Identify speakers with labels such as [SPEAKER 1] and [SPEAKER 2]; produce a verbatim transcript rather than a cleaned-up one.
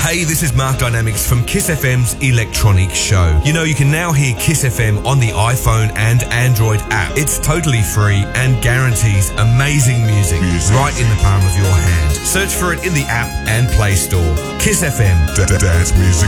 [SPEAKER 1] Hey, this is Mark Dynamics from Kiss F M's Electronic Show. You know, you can now hear Kiss F M on the iPhone and Android app. It's totally free and guarantees amazing music right in the palm of your hand. Search for it in the app and Play Store. Kiss F M.
[SPEAKER 2] Dance music